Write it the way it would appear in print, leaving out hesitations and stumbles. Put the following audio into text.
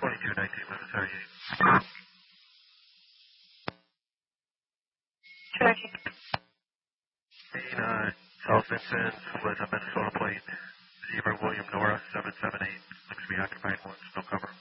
2219, Memphis, how are you? Tracking. South Vincent with a Minnesota plate, Zebra William Nora, 778, looks to be occupied once, no cover.